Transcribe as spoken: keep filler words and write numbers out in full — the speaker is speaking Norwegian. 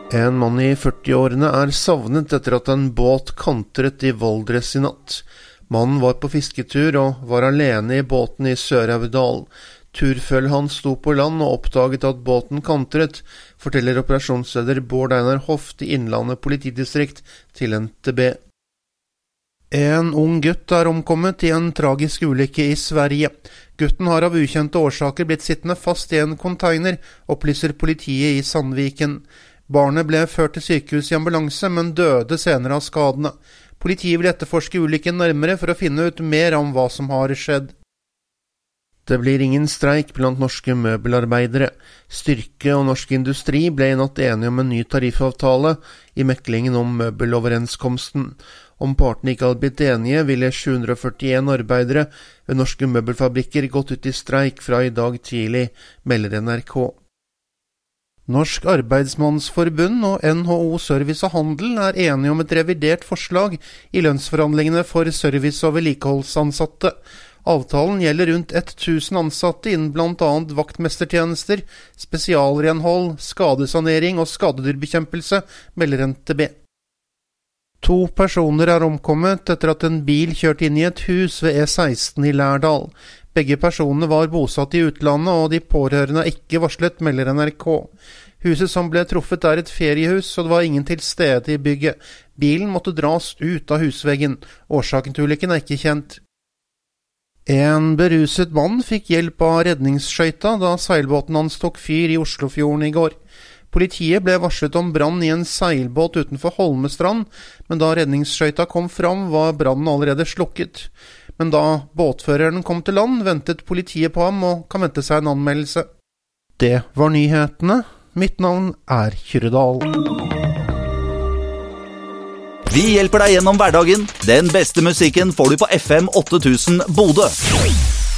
En mann i førti-årene er savnet etter at en båt kantret i Valdres i natt. Mannen var på fisketur og var alene i båten i Sør-Audal. Turfølget hans sto på land og oppdaget at båten kantret, forteller operasjonsleder Bård Einar Hoft i Innlandet politidistrikt til N T B. En ung gutt er omkommet i en tragisk ulykke i Sverige. Gutten har av ukjente årsaker blitt sittende fast i en container, opplyser politiet i Sandviken. Barnet ble ført til sykehus i ambulanse, men døde senere av skadene. Politiet vil etterforske ulykken nærmere for å finne ut mer om hva som har skjedd. Det blir ingen streik blant norske møbelarbeidere. Styrke og Norsk Industri ble i natt enige om en ny tariffavtale i meklingen om møbeloverenskomsten. Om partene ikke hadde blitt enige, ville sju hundre og førtien arbeidere ved norske møbelfabrikker gått ut i streik fra i dag tidlig, melder N R K. Norsk Arbeidsmannsforbund og N H O Service og Handel er enige om et revidert forslag i lønnsforhandlingene for service- og vedlikeholdsansatte. Avtalen gjelder rundt tusen ansatte innen blant annet vaktmestertjenester, spesialrenhold, skadesanering og skadedyrbekjempelse, melder N T B. To personer er omkommet etter at en bil kjørte inn i et hus ved E seksten i Lærdal. Begge personene var bosatt i utlandet, og de pårørende er ikke varslet, melder N R K. Huset som ble truffet er et feriehus, og det var ingen til stede i bygget. Bilen måtte dras ut av husveggen. Årsaken til ulykken er ikke kjent. En beruset mann fikk hjelp av redningsskøyta da seilbåten hans tok fyr i Oslofjorden i går. Politiet ble varslet om brann i en seilbåt utenfor Holmestrand, men da redningsskøyta kom fram var brannen allerede slukket. Men da båtføreren kom til land, ventet politiet på ham og kan vente seg en anmeldelse. Det var nyhetene. Mitt navn er Kyrre Dahl. Vi hjelper deg gjennom hverdagen. Den beste musikken får du på F M åtte tusen Bodø.